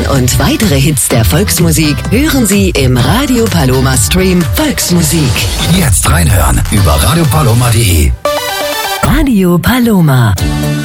Diesen und weitere Hits der Volksmusik hören Sie im Radio Paloma Stream Volksmusik. Jetzt reinhören über radiopaloma.de. Radio Paloma.